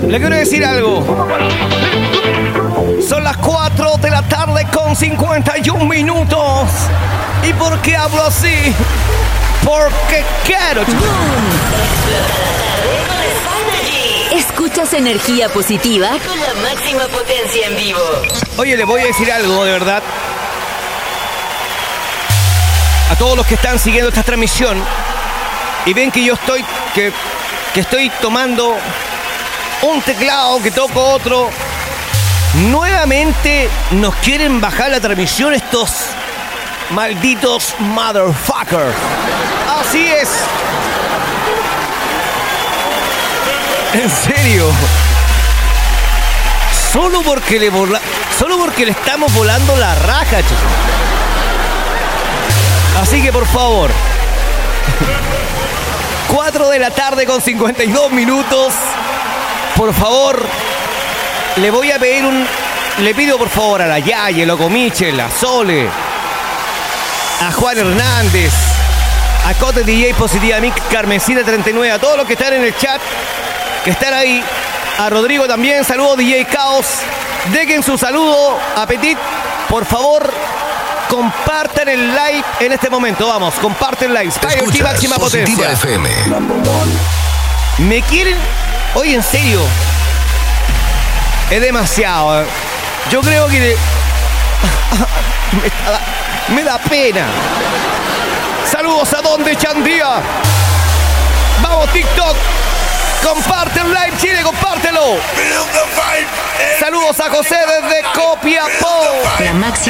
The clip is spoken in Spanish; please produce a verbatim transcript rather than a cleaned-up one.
Le quiero decir algo. Son las cuatro de la tarde con cincuenta y un minutos. ¿Y por qué hablo así? Porque quiero. Escuchas energía positiva con la máxima potencia en vivo. Oye, les voy a decir algo, de verdad. A todos los que están siguiendo esta transmisión y ven que yo estoy, que, que estoy tomando un teclado, que toco otro. Nuevamente nos quieren bajar la transmisión estos malditos motherfuckers. Así es. En serio. Solo porque le vola, solo porque le estamos volando la raja, chicos. Así que por favor. cuatro de la tarde con cincuenta y dos minutos. Por favor, le voy a pedir un... Le pido por favor a la Yaye, Loco Michel, a Sole, a Juan Hernández, a Cote D J Positiva Mix, Carmencita treinta y nueve, a todos los que están en el chat, que están ahí, a Rodrigo también, saludos D J Caos, dejen su saludo, a Petit, por favor, compartan el live en este momento, vamos, comparten live, Sky máxima potencia. F M. Me quieren, oye, en serio, es demasiado, ¿eh? Yo creo que le... me, da, me da pena. Saludos a Don de Chandía. Vamos, TikTok. Comparte el live, Chile, compártelo. Saludos a José desde Copiapó. La máxima